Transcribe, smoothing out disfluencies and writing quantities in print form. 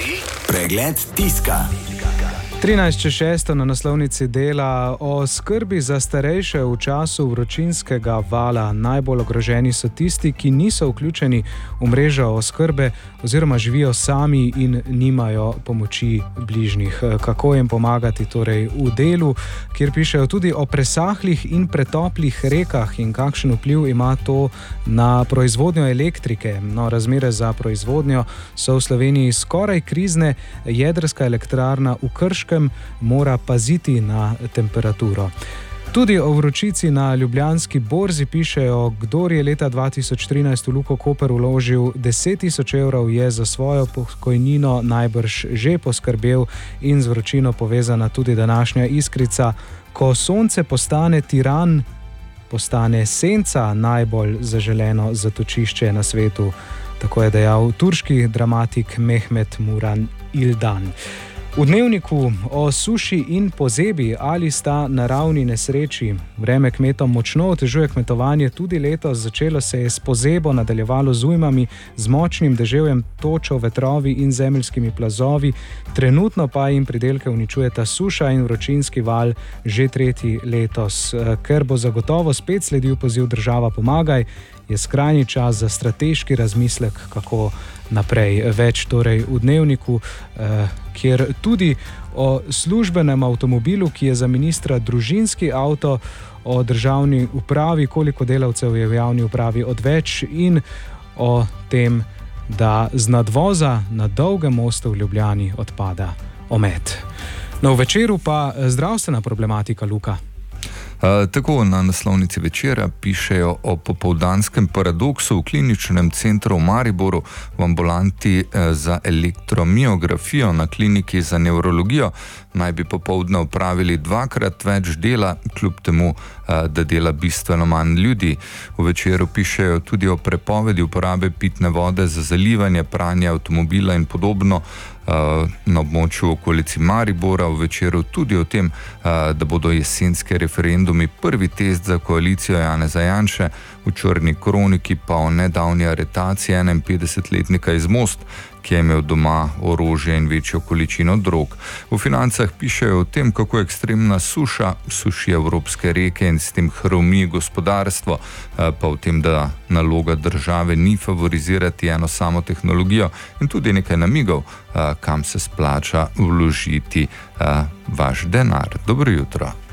Pregled tiska. 13.6. na naslovnici Dela o skrbi za starejše v času vročinskega vala. Najbolj ogroženi so tisti, ki niso vključeni v mrežo oskrbe oziroma živijo sami in nimajo pomoči bližnjih. Kako jim pomagati torej v Delu, kjer pišejo tudi o presahlih in pretoplih rekah in kakšen vpliv ima to na proizvodnjo elektrike. No, razmere za proizvodnjo so v Sloveniji skoraj krizne. Jedrska elektrarna v Krškem mora paziti na temperaturo. Tudi o vročici na Ljubljanski borzi pišejo, kdor je leta 2013 v Luko Koper vložil 10.000 evrov, je za svojo pokojnino najbrž že poskrbel in z vročino povezana tudi današnja iskrica. Ko sonce postane tiran, postane senca najbolj zaželeno zatočišče na svetu. Tako je dejal turški dramatik Mehmet Muran Ildan. V Dnevniku o suši in pozebi, ali sta naravni nesreči. Vreme kmetom močno otežuje kmetovanje tudi letos. Začelo se je s pozebo, nadaljevalo z ujmami, z močnim deževjem, točo, vetrovi in zemeljskimi plazovi. Trenutno pa jim pridelke uničujeta suša in vročinski val že tretji letos. Ker bo zagotovo spet sledil poziv država pomagaj, je skrajni čas za strateški razmislek, kako naprej. Več torej v Dnevniku, kjer tudi o službenem avtomobilu, ki je za ministra družinski avto, o državni upravi, koliko delavcev je v javni upravi odveč in o tem, da z nadvoza na Dolgem mostu v Ljubljani odpada omet. No, v Večeru pa zdravstvena problematika, Luka. Tako na naslovnici Večera pišejo o popoldanskem paradoksu v kliničnem centru v Mariboru, v ambulanti za elektromiografijo na kliniki za nevrologijo. Naj bi popoldne opravili dvakrat več dela, kljub temu, da dela bistveno manj ljudi. V Večeru pišejo tudi o prepovedi uporabe pitne vode za zalivanje, pranje avtomobila in podobno na območju v okolici Maribora. V Večeru tudi o tem, da bodo jesenske referendumi prvi test za koalicijo Janeza Janše, v Črni kroniki pa o nedavni aretaciji 51-letnika iz Most, ki je imel doma orožje in večjo količino drog. V Financah pišejo o tem, kako ekstremna suša suši evropske reke in s tem hromi gospodarstvo, pa o tem, da naloga države ni favorizirati eno samo tehnologijo in tudi nekaj namigov, kam se splača vložiti vaš denar. Dobro jutro.